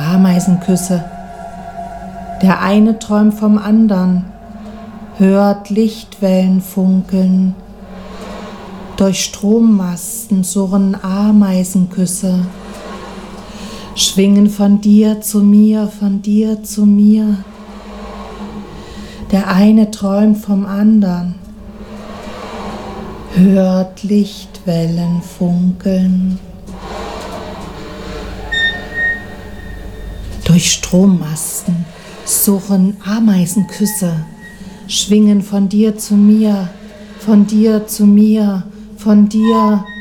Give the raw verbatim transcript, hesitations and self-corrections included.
Ameisenküsse. Der eine träumt vom andern, hört Lichtwellen funkeln. Durch Strommasten surren Ameisenküsse, schwingen von dir zu mir, von dir zu mir. Der eine träumt vom andern, hört Lichtwellen funkeln. Durch Strommasten surren Ameisenküsse, schwingen von dir zu mir, von dir zu mir, von dir